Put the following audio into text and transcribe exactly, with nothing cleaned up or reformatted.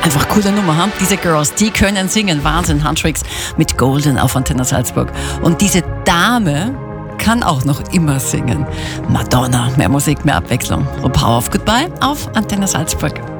Einfach coole Nummer, ha? Diese Girls, die können singen. Wahnsinn, Handtricks mit Golden auf Antenne Salzburg. Und diese Dame kann auch noch immer singen. Madonna, mehr Musik, mehr Abwechslung. So Power of Goodbye auf Antenne Salzburg.